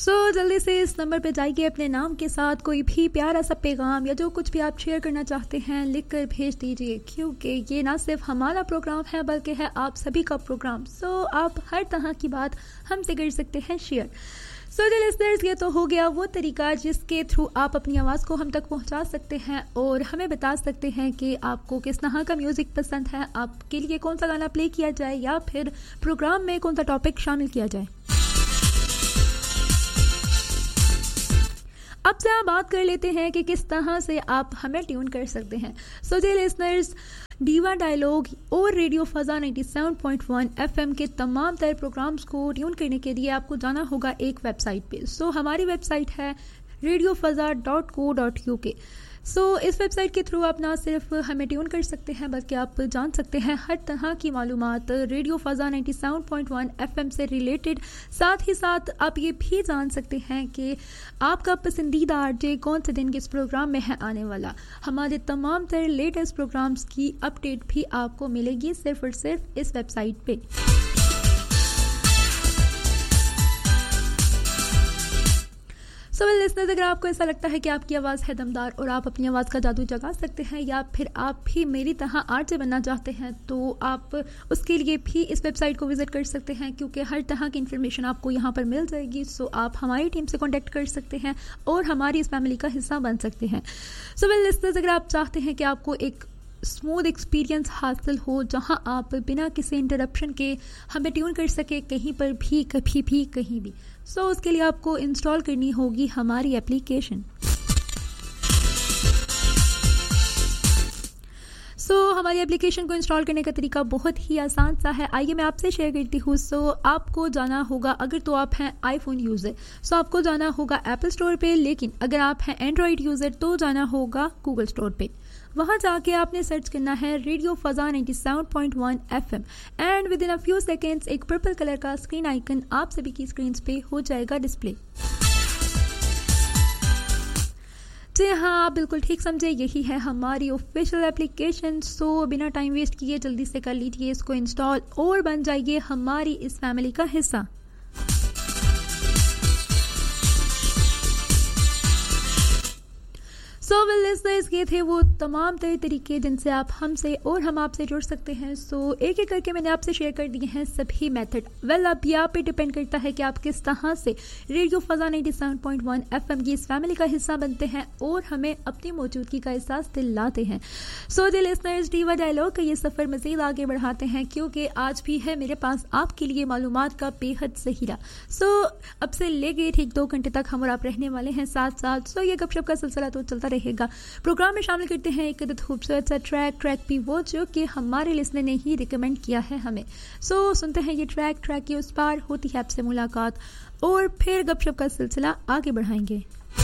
سو جلدی سے اس نمبر پہ جائیے، اپنے نام کے ساتھ کوئی بھی پیارا سا پیغام یا جو کچھ بھی آپ شیئر کرنا چاہتے ہیں لکھ کر بھیج دیجیے، کیونکہ یہ نہ صرف ہمارا پروگرام ہے بلکہ ہے آپ سبھی کا پروگرام. سو آپ ہر طرح کی بات ہم سے کر سکتے ہیں شیئر. سو لسنرز، یہ تو ہو گیا وہ طریقہ جس کے تھرو آپ اپنی آواز کو ہم تک پہنچا سکتے ہیں اور ہمیں بتا سکتے ہیں کہ آپ کو کس طرح کا میوزک پسند ہے، آپ کے لیے کون سا گانا پلے کیا جائے یا پھر پروگرام میں کون سا ٹاپک شامل کیا جائے. اب سے آپ بات کر لیتے ہیں کہ کس طرح سے آپ ہمیں ٹیون کر سکتے ہیں. سو لسنرز، ڈیوا ڈائلاگ اور ریڈیو فضا 97.1 FM کے تمام تر پروگرامز کو ٹیون کرنے کے لیے آپ کو جانا ہوگا ایک ویب سائٹ پہ. سو ہماری ویب سائٹ ہے radiofazza.co.uk. سو اس ویب سائٹ کے تھرو آپ نہ صرف ہمیں ٹیون کر سکتے ہیں بلکہ آپ جان سکتے ہیں ہر طرح کی معلومات ریڈیو فضا 97.1 FM سے ریلیٹڈ. ساتھ ہی ساتھ آپ یہ بھی جان سکتے ہیں کہ آپ کا پسندیدہ RJ کون سے دن کس پروگرام میں ہے آنے والا. ہمارے تمام تر لیٹسٹ پروگرامز کی اپڈیٹ بھی آپ کو ملے گی صرف اور صرف اس ویب سائٹ پہ. سو لسنرز، اگر آپ کو ایسا لگتا ہے کہ آپ کی آواز ہے دمدار اور آپ اپنی آواز کا جادو جگا سکتے ہیں یا پھر آپ بھی میری طرح RJ بننا چاہتے ہیں تو آپ اس کے لیے بھی اس ویب سائٹ کو وزٹ کر سکتے ہیں، کیونکہ ہر طرح کی انفارمیشن آپ کو یہاں پر مل جائے گی. سو آپ ہماری ٹیم سے کانٹیکٹ کر سکتے ہیں اور ہماری اس فیملی کا حصہ بن سکتے ہیں. سو لسنرز، اگر آپ چاہتے ہیں کہ آپ کو ایک اسموتھ ایکسپیرینس حاصل ہو جہاں آپ بنا کسی انٹرپشن کے ہمیں ٹیون کر سکے کہیں پر بھی کبھی بھی کہیں بھی، سو اس کے لیے آپ کو انسٹال کرنی ہوگی ہماری اپلیکیشن. سو ہماری اپلیکیشن کو انسٹال کرنے کا طریقہ بہت ہی آسان سا ہے، آئیے میں آپ سے شیئر کرتی ہوں. سو آپ کو جانا ہوگا، اگر تو آپ ہیں آئی فون یوزر سو آپ کو جانا ہوگا ایپل اسٹور پہ، لیکن اگر آپ ہیں اینڈرائڈ یوزر تو جانا ہوگا گوگل اسٹور پہ. وہاں جا کے آپ نے سرچ کرنا ہے ریڈیو فضا 97.1 FM and with in a few seconds ایک پرپل کلر کا اسکرین آئیکن آپ سبھی کی اسکرینز پہ ہو جائے گا ڈسپلے. جی ہاں، آپ بالکل ٹھیک سمجھے، یہی ہے ہماری آفیشیل اپلیکیشن. سو بنا ٹائم ویسٹ کیے جلدی سے کر لیجیے اس کو انسٹال اور بن جائیے ہماری اس فیملی کا حصہ. سو لسنرز، یہ تھے وہ تمام تر طریقے جن سے آپ ہم سے اور ہم آپ سے جڑ سکتے ہیں. سو ایک ایک کر کے میں نے آپ سے شیئر کر دیے ہیں سبھی میتھڈ. اب یہ آپ پہ ڈپینڈ کرتا ہے کہ آپ کس طرح سے ریڈیو فضا 97.1 FM کی اس فیملی کا حصہ بنتے ہیں اور ہمیں اپنی موجودگی کا احساس دلاتے ہیں. سو لسنرز، ڈیوا ڈائلاگ کا یہ سفر مزید آگے بڑھاتے ہیں کیونکہ آج بھی ہے میرے پاس آپ کے لیے معلومات کا بے حد ذخیرہ. سو اب سے لے کے ٹھیک 2 گھنٹے تک ہم اور آپ رہنے والے ہیں ساتھ ساتھ. سو یہ گپ شپ کا سلسلہ تو چلتا رہے گا. پروگرام میں شامل کرتے ہیں ایک خوبصورت سا ٹریک بھی وہ جو کہ ہمارے لسنر نے ہی ریکمینڈ کیا ہے ہمیں. سو سنتے ہیں یہ ٹریک کی اس پار ہوتی ہے آپ سے ملاقات اور پھر گپ شپ کا سلسلہ آگے بڑھائیں گے.